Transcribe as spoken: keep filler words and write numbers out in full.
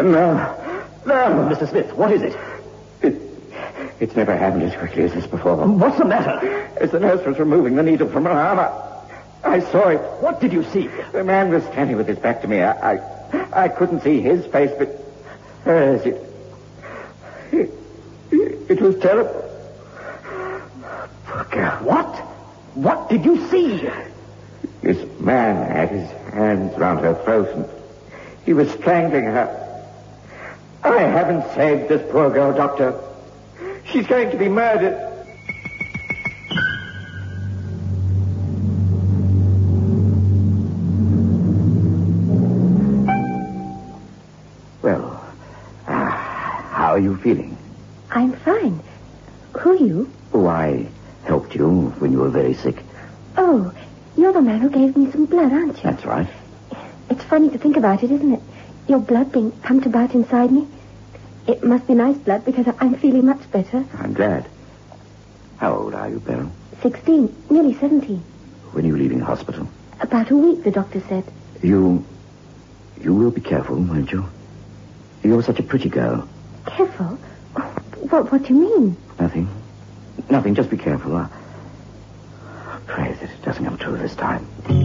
No. No. Mister Smith, what is it? It... It's never happened as quickly as this before. What's the matter? As the nurse was removing the needle from her arm, I, I saw it. What did you see? The man was standing with his back to me. I, I, I couldn't see his face, but hers. It, it, it was terrible. Poor girl. What? What did you see? This man had his hands round her throat, and he was strangling her. I haven't saved this poor girl, Doctor. She's going to be murdered. Well, uh, how are you feeling? I'm fine. Who are you? Oh, I helped you when you were very sick. Oh, you're the man who gave me some blood, aren't you? That's right. It's funny to think about it, isn't it? Your blood being pumped about inside me. It must be nice blood because I'm feeling much better. I'm glad. How old are you, Beryl? Sixteen, nearly seventeen. When are you leaving hospital? About a week, the doctor said. You... You will be careful, won't you? You're such a pretty girl. Careful? What, what do you mean? Nothing. Nothing, just be careful. I pray that it doesn't come true this time.